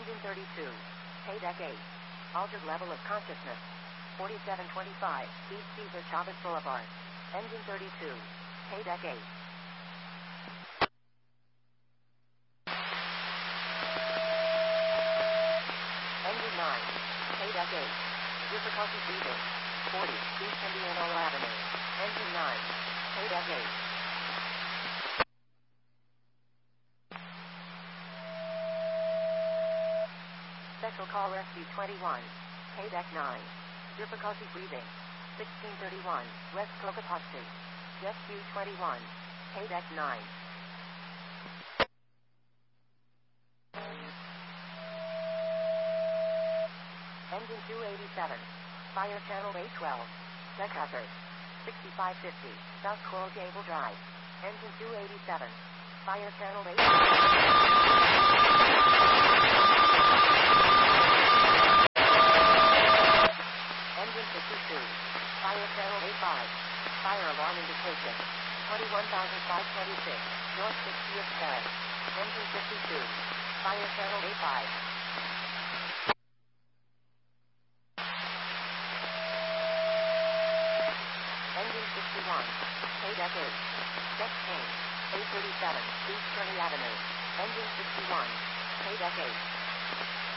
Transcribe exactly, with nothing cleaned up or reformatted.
Engine thirty-two. Pay deck eight. Altered level of consciousness. forty-seven twenty-five, East Cesar Chavez Boulevard. Engine thirty-two. Pay deck eight. Engine nine. Pay deck eight. Difficulty breathing. forty, East Indiana Avenue. Engine nine. Pay deck eight. Special Call Rescue twenty-one. Pay deck nine. Difficulty breathing. sixteen thirty-one, West Cocopoche. Rescue twenty-one. Pay deck nine. Engine two eighty-seven. Fire Channel eight twelve. Deck hazard. sixty-five fifty, South Coral Gable Drive. Engine two eighty-seven. Fire Channel eight Engine fifty-two. Fire Channel eighty-five. Fire alarm indication. twenty-one thousand five hundred twenty-six, North sixtieth Terrace. Engine fifty-two. Fire Channel eighty-five. Engine sixty-one. Pay deck eight. Deck change. eight thirty-seven, East Kearny Avenue. Engine sixty-one. Pay deck eight.